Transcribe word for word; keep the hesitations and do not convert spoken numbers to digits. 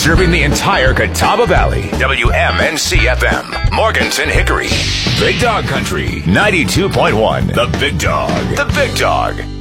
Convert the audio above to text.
serving the entire Catawba Valley. W M N C F M, Morganton Hickory. Big Dog Country, ninety-two point one. The Big Dog. The Big Dog.